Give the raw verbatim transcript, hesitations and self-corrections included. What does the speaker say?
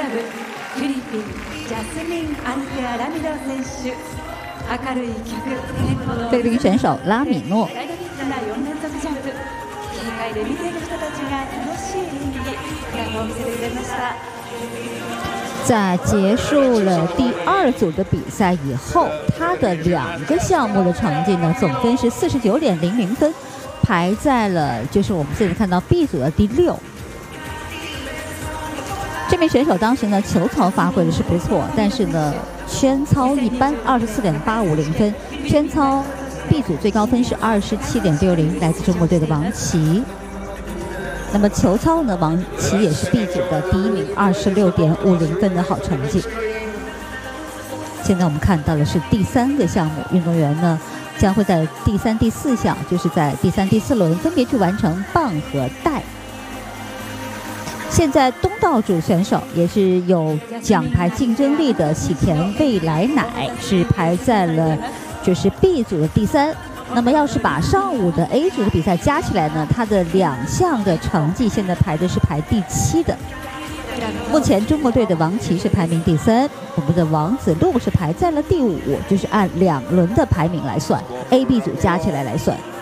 ブフィリピンジャスミン・アンテア・ラミノ選手。明るい曲テンポの菲律宾选手拉米诺。 ダイナミックなよん連続ジャンプ。軽快で見ている人たちが楽しい演技にクラブを見せてくれました。 在结束了第二组的比赛以后，他的两个项目的成绩呢，总分是四十九点零零分，排在了就是我们现在看到 B 组的第六。这名选手当时呢球操发挥的是不错，但是呢圈操一般，二十四点八五零分。圈操 B 组最高分是二十七点六零，来自中国队的王琦。那么球操呢，王琦也是 B 组的第一名，二十六点五零分的好成绩。现在我们看到的是第三个项目，运动员呢将会在第三、第四项，就是在第三、第四轮分别去完成棒和带。现在东道主选手也是有奖牌竞争力的喜田未来乃是排在了就是 B 组的第三。那么要是把上午的 A 组的比赛加起来呢，他的两项的成绩现在排的是排第七的。目前中国队的王琦是排名第三，我们的王子路是排在了第五，就是按两轮的排名来算 ，A、B 组加起来来算。